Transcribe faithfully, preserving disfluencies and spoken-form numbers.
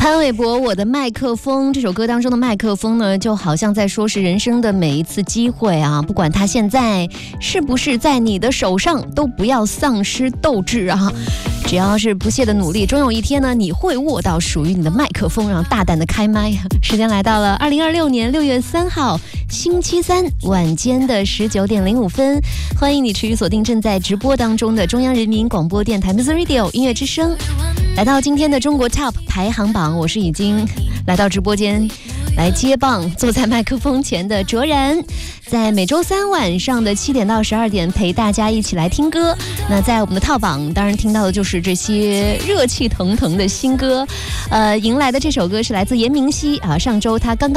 潘玮柏《我的麦克风》这首歌当中的麦克风呢，就好像在说是人生的每一次机会啊，不管它现在是不是在你的手上，都不要丧失斗志啊！只要是不懈的努力，终有一天呢，你会握到属于你的麦克风，然后大胆的开麦。时间来到了二零二六年六月三号星期三晚间的十九点零五分，欢迎你持续锁定正在直播当中的中央人民广播电台 Music Radio 音乐之声。来到今天的中国 Top 排行榜，我是已经来到直播间来接棒，坐在麦克风前的卓然，在每周三晚上的七点到十二点陪大家一起来听歌。那在我们的套榜，当然听到的就是这些热气腾腾的新歌。呃，迎来的这首歌是来自严明熙啊，上周他刚刚